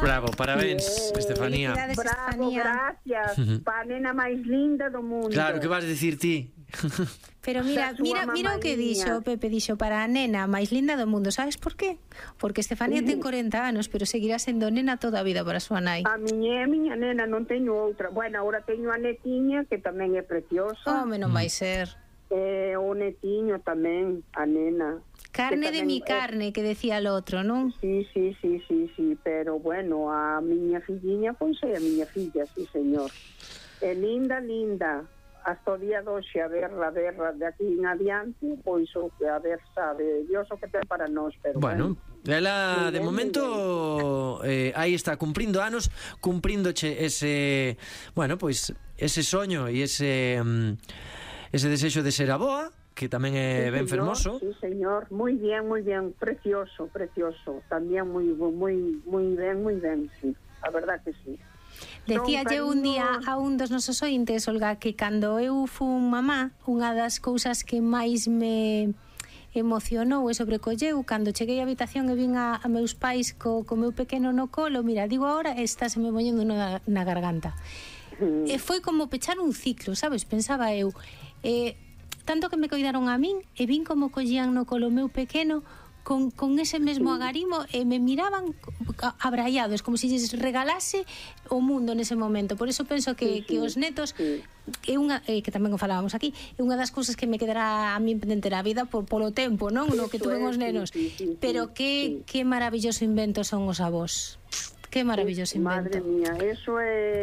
Bravo, parabéns, Estefanía. Bravo, gracias. Pa nena máis linda do mundo. Claro, que vas dicir ti? Pero mira o que dixo, Pepe, dixo para a nena máis linda do mundo. Sabes por qué? Porque Estefanía ten 40 anos, pero seguirá sendo nena toda a vida para a súa nai. A miña nena, non teño outra. Bueno, agora teño a netiña, que tamén é preciosa. Home, non vai ser. O netiño tamén, a nena. Carne de mi carne, que decía el outro, non? Sí, pero bueno, a miña filliña, pois é a miña filla, sí, señor. É linda, hasta o día doxe a ver de aquí en adiante, pois o que a ver sabe Dios o que ten para nós, pero bueno. Ela, de momento, aí está, cumprindo anos, cumpríndoche ese, bueno, pois, ese soño e ese desexo de ser aboa, que tamén é ben fermoso. Sí, señor, moi bien, precioso, tamén moi ben, sí, a verdad que sí. Decíalle un día a un dos nosos ointes, Olga, que cando eu fun mamá, unha das cousas que máis me emocionou e sobrecolleu cando cheguei á habitación e vin a meus pais co meu pequeno no colo, mira, digo agora, está se me moñendo na garganta. E foi como pechar un ciclo, sabes? Pensaba eu, tanto que me coidaron a min e vin como collían no colo meu pequeno con ese mesmo agarimo e me miraban abraiados, como se lles regalase o mundo nese momento. Por eso penso que os netos é unha, que tamén o falábamos aquí, é unha das cousas que me quedará a min pendente na vida polo tempo, non? No que tuven os nenos. Pero que maravilloso invento son os avós. Que maravilloso invento. Madre mía, eso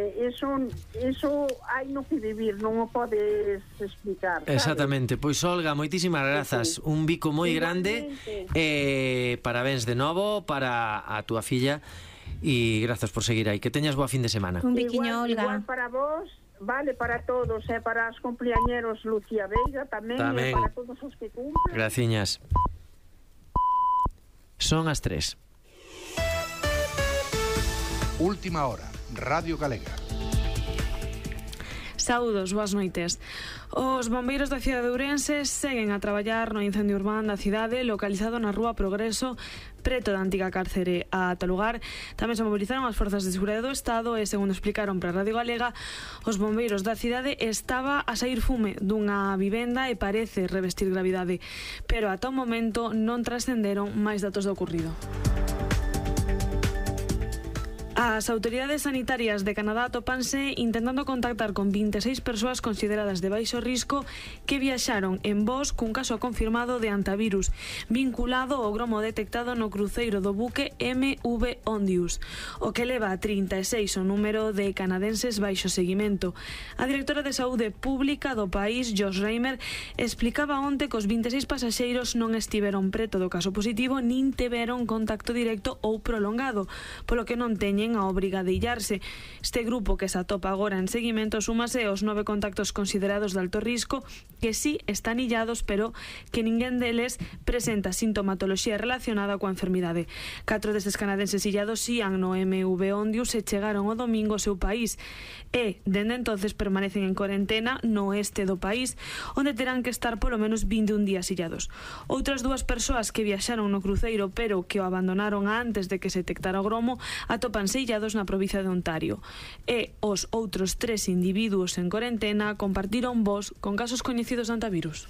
hai no que vivir, non o podes explicar, sabes? Exactamente, pois Olga, moitísimas grazas, un bico moi grande, parabéns de novo para a túa filla e grazas por seguir aí, que teñas boa fin de semana. Un biquiño, Olga. Igual para vos, vale para todos, para os cumpleañeros Lucía Veiga tamén. Para todos os que cumplen. Graciñas. Son as 3. Última hora, Radio Galega. Saúdos, boas noites. Os bombeiros da cidade de Ourense seguen a traballar no incendio urbán da cidade localizado na rúa Progreso, preto da antiga cárcere. A tal lugar tamén se mobilizaron as forzas de seguridade do Estado e, segundo explicaron para Radio Galega, os bombeiros da cidade estaba a sair fume dunha vivenda e parece revestir gravidade, pero ata o momento non trascenderon máis datos do ocorrido. As autoridades sanitarias de Canadá atopanse intentando contactar con 26 persoas consideradas de baixo risco que viaxaron en voos cun caso confirmado de antivirus vinculado ao gromo detectado no cruceiro do buque MV Ondius, o que leva a 36 o número de canadenses baixo seguimento. A directora de Saúde Pública do país, Josh Reimer, explicaba onte que os 26 pasaxeiros non estiveron preto do caso positivo nin tiveron contacto directo ou prolongado, polo que non teñen a obriga de illarse. Este grupo que se atopa agora en seguimento súmase aos 9 contactos considerados de alto risco que sí están illados, pero que ninguén deles presenta sintomatoloxía relacionada coa enfermidade. 4 destes canadenses illados ían no MV Ondius e chegaron o domingo ao seu país e, dende entonces, permanecen en cuarentena no oeste do país, onde terán que estar polo menos 21 días illados. Outras 2 persoas que viaxaron no cruceiro pero que o abandonaron antes de que se detectara o gromo atópanse illados na provincia de Ontario e os outros 3 individuos en cuarentena compartiron voos con casos coñecidos de antivirus.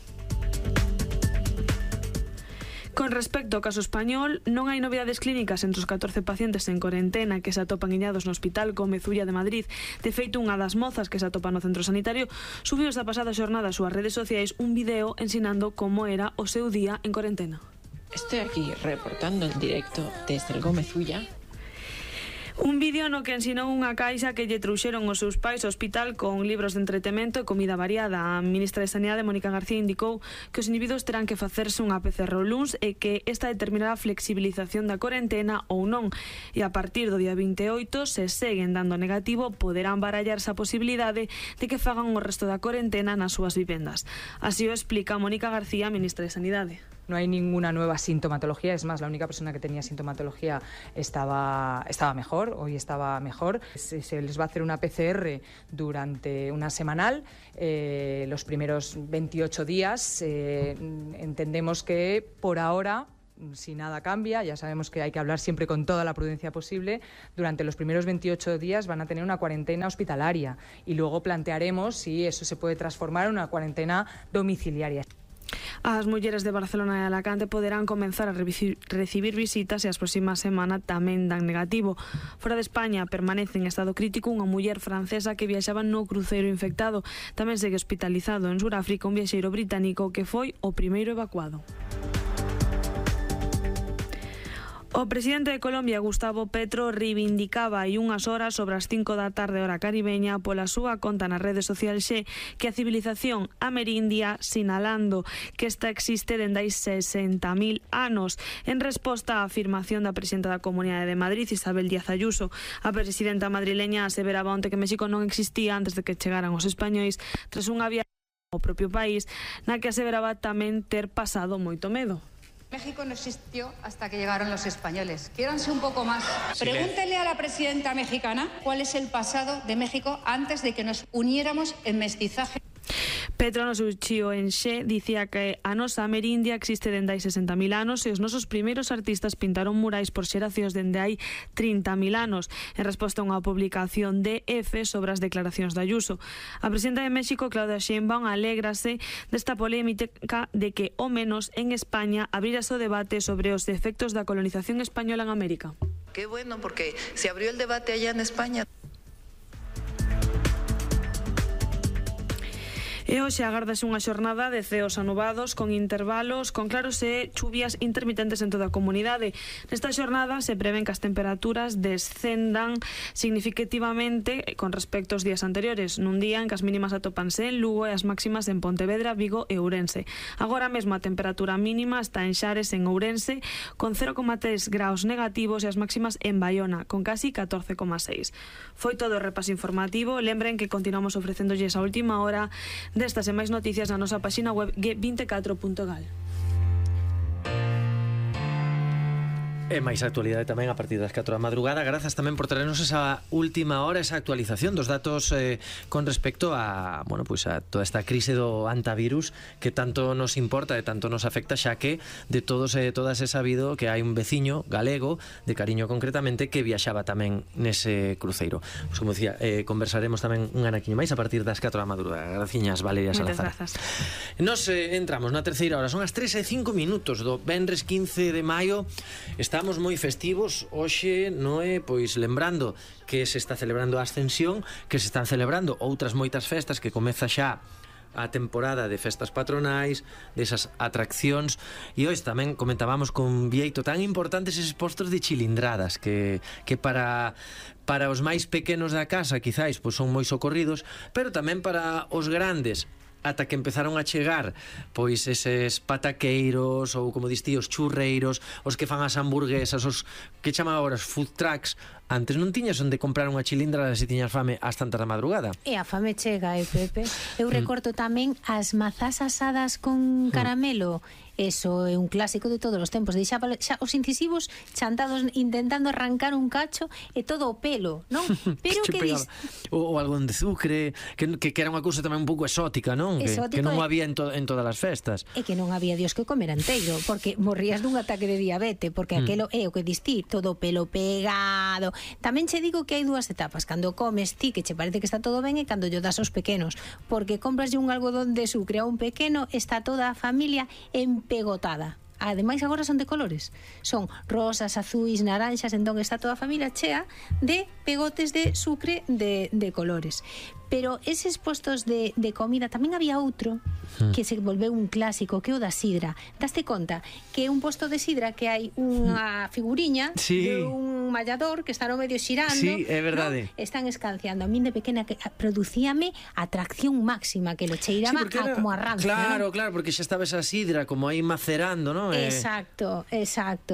Con respecto ao caso español, non hai novidades clínicas entre os 14 pacientes en cuarentena que se atopan illados no Hospital Gomezulla de Madrid. De feito, unha das mozas que se atopa no centro sanitario subiu esta pasada xornada ás súas redes sociais un vídeo ensinando como era o seu día en cuarentena. Estoy aquí reportando en directo desde el Gomezulla. Un vídeo no que ensinou unha caixa que lle trouxeron os seus pais ao hospital con libros de entretemento e comida variada. A ministra de Sanidade, Mónica García, indicou que os individuos terán que facerse unha PCR o luns e que esta determinará a flexibilización da cuarentena ou non. E a partir do día 28, se seguen dando negativo, poderán barallarse a posibilidade de que fagan o resto da cuarentena nas súas vivendas. Así o explica Mónica García, ministra de Sanidade. No hay ninguna nueva sintomatología, es más, la única persona que tenía sintomatología estaba mejor, hoy estaba mejor. Se les va a hacer una PCR durante una semanal, los primeros 28 días. Entendemos que por ahora si nada cambia, ya sabemos que hay que hablar siempre con toda la prudencia posible, durante los primeros 28 días van a tener una cuarentena hospitalaria y luego plantearemos si eso se puede transformar en una cuarentena domiciliaria. As mulleres de Barcelona e Alacante poderán comenzar a recibir visitas e as próximas semanas tamén dan negativo. Fora de España permanece en estado crítico unha muller francesa que viaxaba no cruceiro infectado. Tamén segue hospitalizado en Suráfrica un viaxeiro británico que foi o primeiro evacuado. O presidente de Colombia, Gustavo Petro, reivindicaba hai unhas horas sobre as 5 da tarde hora caribeña pola súa conta na rede social Xe que a civilización amerindia, sinalando que esta existe dende hai 60.000 anos. En resposta á afirmación da presidenta da Comunidade de Madrid, Isabel Díaz Ayuso, a presidenta madrileña aseveraba onte que México non existía antes de que chegaran os españois tras unha viaxe ao propio país na que aseveraba tamén ter pasado moito medo. México no existió hasta que llegaron los españoles. Quiéranse un poco más. Pregúntele a la presidenta mexicana cuál es el pasado de México antes de que nos uniéramos en mestizaje. Petro no seu chío en Xe dicía que a nosa amerindia existe dende hai 60.000 anos e os nosos primeiros artistas pintaron murais por xeracións dende hai 30.000 anos, en resposta a unha publicación de EFE sobre as declaracións de Ayuso. A presidenta de México, Claudia Sheinbaum, alégrase desta polémica de que, ao menos en España, abrirase o debate sobre os efectos da colonización española en América. Qué bueno, porque se abrió el debate allá en España. E hoxe agardase unha xornada de ceos anubados con intervalos, con claros e chuvias intermitentes en toda a comunidade. Nesta xornada se prevén que as temperaturas descendan significativamente con respecto aos días anteriores, nun día en que as mínimas atópanse en Lugo e as máximas en Pontevedra, Vigo e Ourense. Agora mesmo a temperatura mínima está en Xares, en Ourense, con 0,3 graus negativos e as máximas en Baiona, con casi 14,6. Foi todo o repaso informativo. Lembren que continuamos ofrecéndolles a última hora destas e máis noticias na nosa páxina web g24.gal. E máis actualidade tamén a partir das 4 da madrugada. Grazas tamén por traernos esa última hora, esa actualización dos datos con respecto a, bueno, pues a toda esta crise do antivirus que tanto nos importa e tanto nos afecta, xa que de todos e todas é sabido que hai un veciño galego, de Cariño concretamente, que viaxaba tamén nese cruceiro. Pues, como decía, conversaremos tamén un anaquiño máis a partir das 4 da madrugada. Graciñas, Valeria Salazar. Nos entramos na terceira hora, son as 3:05 do venres 15 de maio. Estamos moi festivos hoxe, Noé, pois lembrando que se está celebrando a Ascensión, que se están celebrando outras moitas festas, que comeza xa a temporada de festas patronais, desas atraccións, e hoxe tamén comentábamos con Vieito tan importantes eses postos de chilindradas que para os máis pequenos da casa quizáis pois son moi socorridos, pero tamén para os grandes, ata que empezaron a chegar pois eses pataqueiros ou, como distí, os churreiros, os que fan as hamburguesas, os que chaman agora os food trucks. Antes non tiñas onde comprar unha chilindrada se tiñas fame ás tantas da madrugada. E a fame chega, Pepe. Eu recordo tamén as mazás asadas con caramelo. Eso é un clásico de todos os tempos. Deixaba xa os incisivos chantados intentando arrancar un cacho e todo o pelo, non? Pero que ou algodón de sucre, que era unha cousa tamén un pouco exótica, non? Que non había en todas as festas. E que non había Dios que comer enteiro, porque morrías dun ataque de diabetes, porque aquelo é o que distí, todo o pelo pegado. Tamén che digo que hai dúas etapas, cando comes ti, que che parece que está todo ben, e cando yo das aos pequenos, porque compras un algodón de sucre a un pequeno, está toda a familia empegotada. Ademais agora son de colores, son rosas, azuis, naranxas, entón está toda a familia chea de pegotes de sucre de colores. Pero eses postos de comida tamén había outro que se volveu un clásico, que é o da sidra. Daste conta que é un posto de sidra que hai unha figuriña de un mallador que está no medio xirando. Sí, é verdade. ¿No? Están escanciando. A min de pequena que producíame atracción máxima, que lo cheiraba como a rancio. Claro, ¿no? Claro, porque xa estaba esa sidra como aí macerando, ¿no? Exacto, exacto.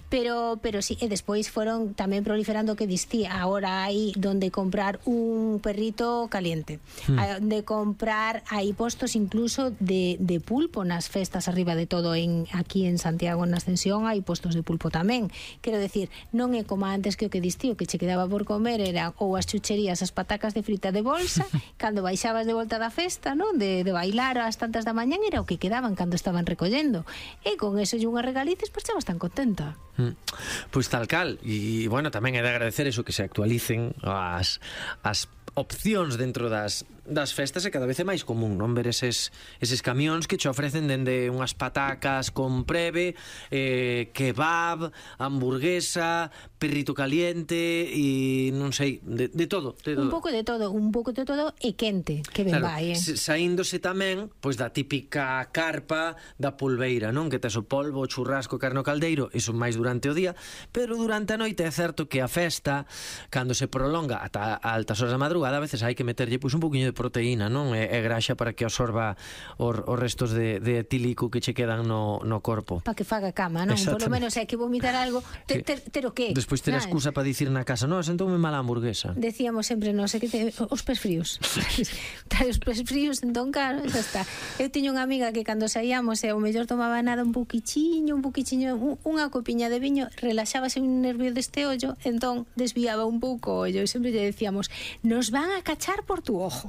Pero sí, e despois foron tamén proliferando que distí. Ahora hai donde comprar un perrito caliente, de comprar, hai postos incluso de pulpo nas festas, arriba de todo aquí en Santiago, na Ascensión, hai postos de pulpo tamén. Quero decir, non é como antes que o que distí, o que che quedaba por comer era ou as chucherías, as patacas de frita de bolsa, cando baixabas de volta da festa, non? De bailar ás tantas da mañán, era o que quedaban cando estaban recollendo. E con eso e unhas regalices, pois chavas tan contenta. Pois tal cal, e bueno, tamén é de agradecer eso, que se actualicen as opcións dentro das festas, e cada vez é máis común non ver eses camións que che ofrecen dende unhas patacas con preve, kebab, hamburguesa, perrito caliente e non sei, de todo. Un pouco de todo e quente, que ben claro, vai, saíndose tamén pois da típica carpa da polveira, non? Que tes o polvo, o churrasco, carne ao caldeiro, iso máis durante o día, pero durante a noite é certo que a festa, cando se prolonga ata altas horas da madrugada, a veces hai que meterlle pois un poquinho de proteína, non? E graxa para que absorba os restos de etílico que che quedan no corpo. Para que faga cama, non? Por lo menos hai que vomitar algo, ter o que? Despois ter a excusa para dicir na casa, non, sentoume mal a hamburguesa. Decíamos sempre, non sei que os pés fríos. Trae os pés fríos, entón, claro, xa está. Eu tiño unha amiga que cando saíamos, o mellor tomaba nada un buquichiño, unha copiña de viño, relaxábase un nervio deste ollo, entón desviaba un pouco o ollo, e sempre lle decíamos, nos van a cachar por tu ojo.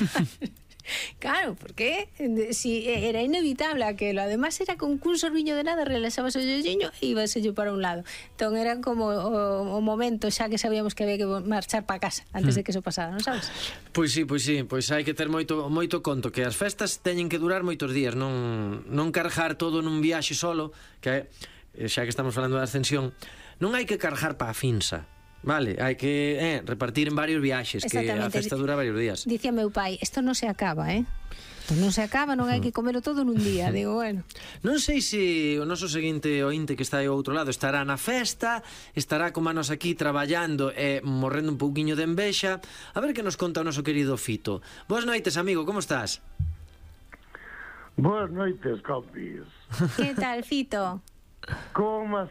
Claro, porque si era inevitable aquelo. Además era con un sorbiño de nada, relaxabas o olliño e ibas para un lado. Entón era como o momento xa que sabíamos que había que marchar para casa antes de que eso pasara, non sabes? Pois sí, pois hai que ter moito conto, que as festas teñen que durar moitos días, non cargar todo nun viaxe solo, que xa que estamos falando da Ascensión, non hai que cargar para a finsa. Vale, hai que repartir en varios viaxes, que a festa dura varios días. Dicía meu pai, isto non se acaba, Isto non se acaba, non hai que comerlo todo nun día. Digo, bueno. Non sei se o noso seguinte ointe que está aí ao outro lado estará na festa, estará como a nos aquí traballando e morrendo un pouquiño de envexa. A ver que nos conta o noso querido Fito. Boas noites, amigo, como estás? Boas noites, compis. Que tal, Fito? Como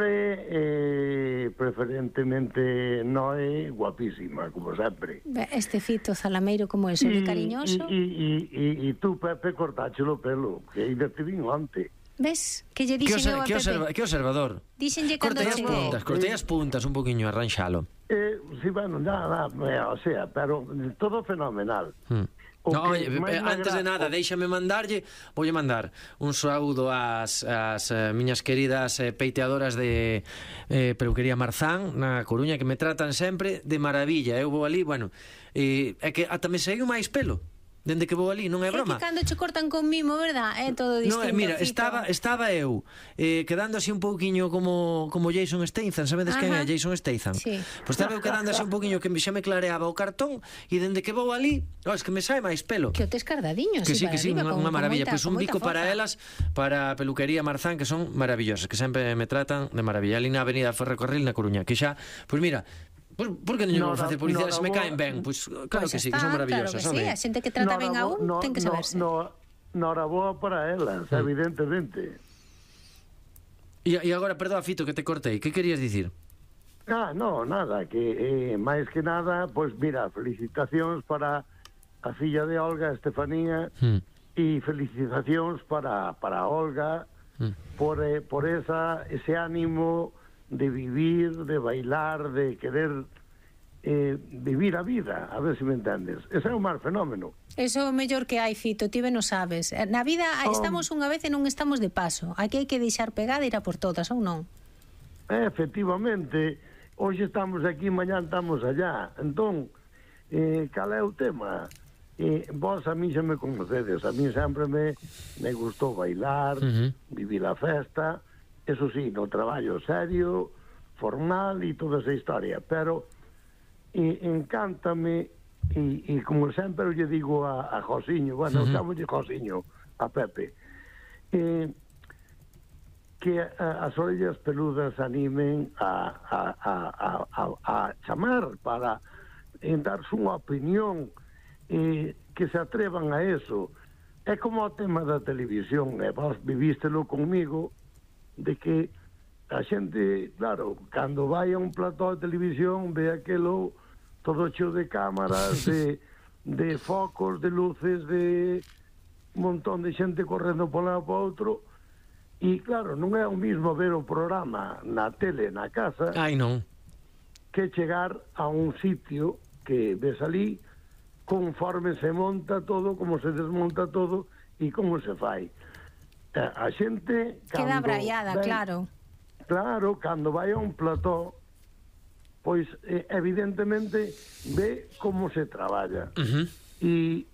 sempre, preferentemente Noé, guapísima, como sempre. Este Fito Zalameiro como é, de cariñoso. E tú, Pepe, cortáchelo o pelo, que ainda te vin onte. Ves? Que lle dixen eu a Pepe. Que observador. Díxenlle cando cheguei. Cortei as puntas un poquinho, arranxalo. Sí, bueno, nada, o sea, pero todo fenomenal. No, oye, antes de nada, déixame mandarlle, voulle mandar un saúdo ás miñas queridas peiteadoras de Peluquería Marzán na Coruña, que me tratan sempre de maravilla. Eu vou ali, bueno, é que ata me saiu máis pelo dende que vou ali, non é broma. É que cando che cortan con mimo, verdad? É todo distinto. No, mira, estaba eu quedando así un pouquiño como Jason Statham, sabedes quen é Jason Statham? Sí. Pois estaba eu quedando así un pouquiño que xa me clareaba o cartón, e dende que vou ali, es que me sai máis pelo. Que o tes cardadiño, que sí, unha maravilla. Pois un bico para forza. elas, para Peluquería Marzán, que son maravillosas, que sempre me tratan de maravilla. Ali na Avenida Ferrocarril na Coruña, que xa, pois mira, por que non vou facer publicidade se me caen ben? Pois claro que sí, que son maravillosas. Claro que sí, a xente que trata ben a un ten que saberse. Noraboa para elas, evidentemente. E agora, perdoa, Fito, que te cortei, que querías dicir? No, nada, que máis que nada, pois mira, felicitacións para a filla de Olga, Estefanía, e felicitacións para Olga por ese ánimo de vivir, de bailar, de querer vivir a vida, a ver se me entendes. Ese é o máis fenómeno. Eso é o mellor que hai, Fito, ti ben o sabes. Na vida estamos unha vez e non estamos de paso. Aquí hai que deixar pegada e ir a por todas, ou non? Efectivamente, hoxe estamos aquí, mañá estamos allá. Entón, cal é o tema? Vos a mí xa me conocedes, a mí sempre me gustou bailar, vivir a festa. Eso sí, no traballo serio, formal e toda esa historia, pero encántame, e como sempre eu lle digo a Josiño, bueno, chamolle Josiño, a Pepe, que as orellas peludas animen a chamar para darse unha opinión, que se atrevan a eso. É como o tema da televisión, vos vivístelo conmigo, de que a xente, claro, cando vai a un plató de televisión ve aquelo todo cheo de cámaras, de focos, de luces, de un montón de xente correndo por lá para outro, e claro, non é o mismo ver o programa na tele, na casa, que chegar a un sitio que ves ali conforme se monta todo, como se desmonta todo e como se fai. A xente queda braiada, claro. Claro, cando vai a un plató, pois evidentemente ve como se traballa. E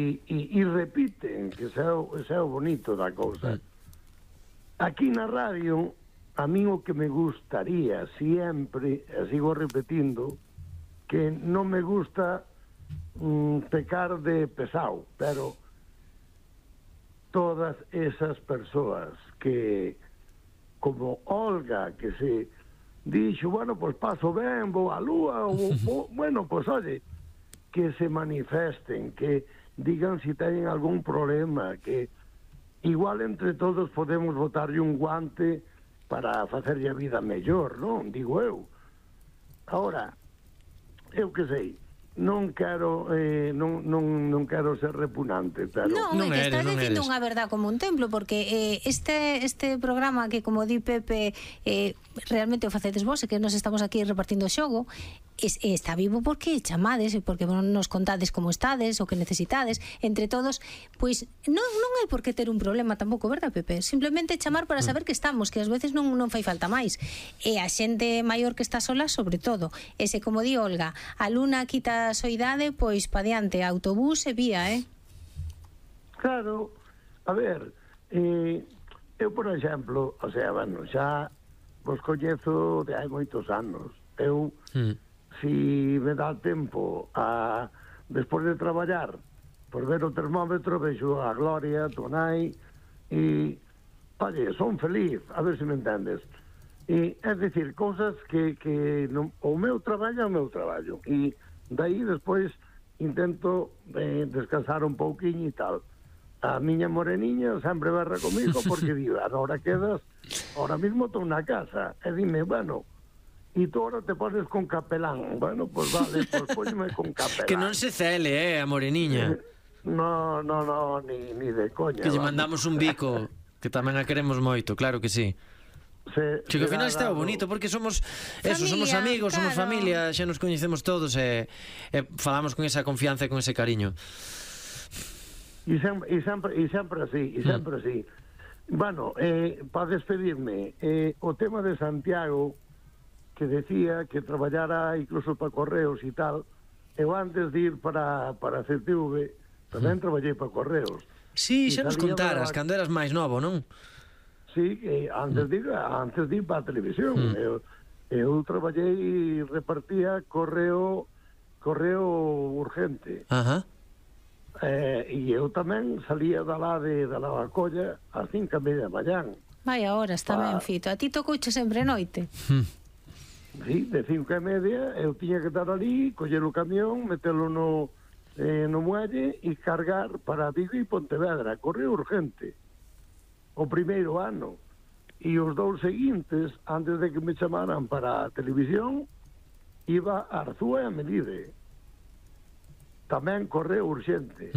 repiten, que ese é o bonito da cousa. Aquí na radio, a mí o que me gustaría sempre, e sigo repetindo, que non me gusta pecar de pesado, pero todas esas persoas que, como Olga, que se dixo, bueno, pues paso ben, vou á lúa, bueno, pues oye, que se manifesten, que digan si teñen algún problema, que igual entre todos podemos botarlle un guante para facerlle a vida mellor, non? Digo eu. Ahora, eu que sei, non quero ser repugnante, pero non é que estás dicindo unha verdad como un templo, porque este programa que, como di Pepe, realmente o facedes vos, e que nos estamos aquí repartindo o xogo, está vivo porque chamades e porque nos contades como estades, o que necesitades entre todos, pois non hai por que ter un problema tampouco, verdad, Pepe? Simplemente chamar para saber que estamos, que ás veces non fai falta máis, e a xente maior que está sola, sobre todo, ese, como di Olga, a luna quita a soidade, pois pa diante, autobús e vía, Claro, a ver, eu, por exemplo, o sea, bueno, xa vos coñezo de hai moitos anos. Eu, si me dá tempo despois de traballar, por ver o termómetro, vexo a Gloria, Tonai, e, oye, son feliz, a ver se me entendes. E, é dicir, cousas que o meu traballo é o meu traballo, e daí despois intento descansar un pouquiño e tal. A miña moreniña sempre berra comigo porque digo, ahora quedas, ahora mismo estou na casa, e dime, bueno, e tú ahora te pones con capelán. Bueno, pues vale, pues póñeme con capelán. Que non se cele, a moreniña. No, ni de coña. Que lle mandamos un bico, que tamén a queremos moito, claro que sí. Que ao final está bonito, porque somos eso, somos amigos, claro. Somos familia, xa nos coñecemos todos e falamos con esa confianza e con ese cariño. E sempre así. Bueno, para despedirme, o tema de Santiago, que decía que traballara incluso para correos e tal, eu antes de ir para CTV tamén traballei para correos. Sí, xa nos contaras, cando eras máis novo, non? Sí, antes de ir para a televisión. Eu traballei e repartía correo urgente. E eu tamén salía da Colla ás 5:30 da mañán. Vai horas tamén, Fito. A ti tocouche sempre noite. Sí, de 5:30 eu tiña que estar ali, coller o camión, metelo no muelle e cargar para Vigo e Pontevedra, correo urgente. O primeiro ano. E os dous seguintes, antes de que me chamaran para a televisión, iba a Arzúa e a Melide. Tamén correo urgente.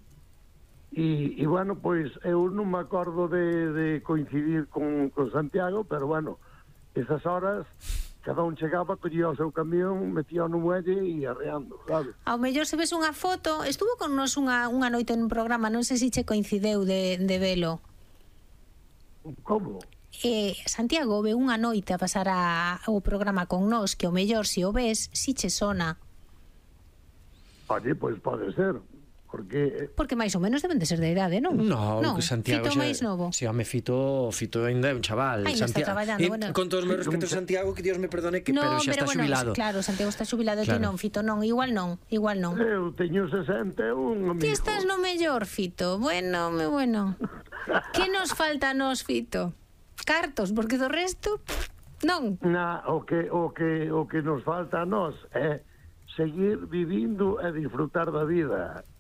E bueno, pois eu non me acordo de coincidir con Santiago, pero bueno, esas horas cada un chegaba, collía o seu camión, metía no muelle e arreando, sabes? Ao mellor se ves unha foto, estuvo con nos unha noite en un programa, non sei se che coincideu de velo. Como? Santiago ve unha noite a pasar o programa con nós, que ao mellor se o ves, si che sona. Oye, pois pode ser. Porque máis ou menos deben de ser de idade, non? No, que Santiago Fito máis novo. Si, home, Fito ainda é un chaval. Ainda está traballando, bueno. Con todos os meus respetos, Santiago, que Dios me perdone, pero xa está xubilado. Claro, Santiago está xubilado, ti non, Fito non, igual non. Eu teño 61, amigo. Ti estás no mellor, Fito. Bueno. Que nos falta a nos, Fito? Cartos, porque do resto non. O que nos falta a nós é seguir vivindo e disfrutar da vida.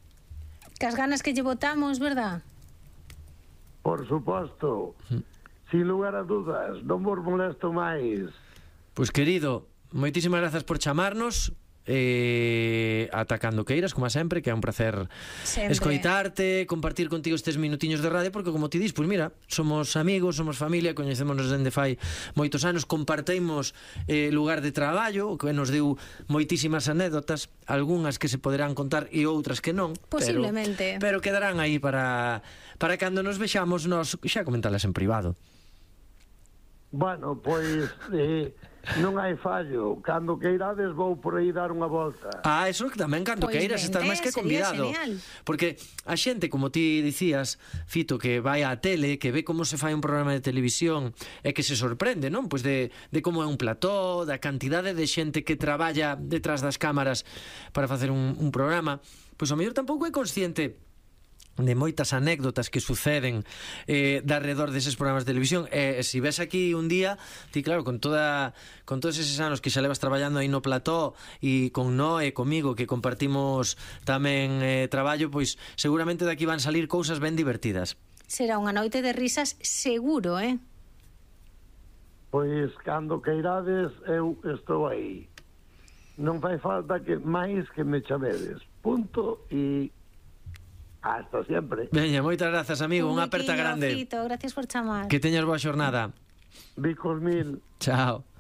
Que as ganas que lle botamos, verdad? Por suposto. sin lugar a dudas, non vos molesto máis. Pois, querido, moitísimas grazas por chamarnos. Ata cando queiras, como sempre, que é un placer escoitarte, compartir contigo estes minutiños de radio, porque como ti dis, pois mira, somos amigos, somos familia, coñecémonos dende fai moitos anos, compartimos lugar de traballo, que nos deu moitísimas anécdotas, algunhas que se poderán contar e outras que non, posiblemente, pero quedarán aí para cando nos vexamos, nos xa comentalas en privado. Bueno, pois non hai fallo. Cando queirades vou por aí dar unha volta. Eso tamén cando queiras, estás máis que convidado. Porque a xente, como ti dicías, Fito, que vai á tele, que ve como se fai un programa de televisión e que se sorprende, non? Pois de como é un plató, da cantidade de xente que traballa detrás das cámaras para facer un programa, pois ao mellor tampouco é consciente de moitas anécdotas que suceden de alrededor deses programas de televisión. Se ves aquí un día, ti claro, con todos eses anos que xa levas traballando aí no plató, e con Noé, comigo, que compartimos tamén traballo, pois seguramente daqui van salir cousas ben divertidas. Será unha noite de risas seguro, Pois cando queirades eu estou aí. Non fai falta que máis que me chamedes. Punto e hasta sempre. Veña, moitas grazas, amigo, unha aperta grande. Fito, gracias por chamar. Que teñas boa xornada. Bicos mil. Chao.